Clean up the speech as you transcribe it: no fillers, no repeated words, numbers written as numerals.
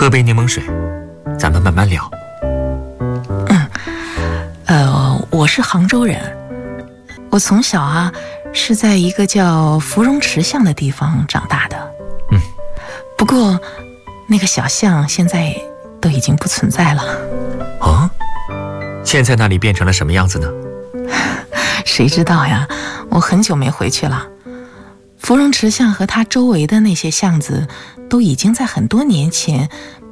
喝杯柠檬水，咱们慢慢聊。 我是杭州人，我从小是在一个叫芙蓉池巷的地方长大的。不过那个小巷现在都已经不存在了。 哦，现在那里变成了什么样子呢？ 谁知道呀，我很久没回去了。芙蓉池巷和它周围的那些巷子都已经在很多年前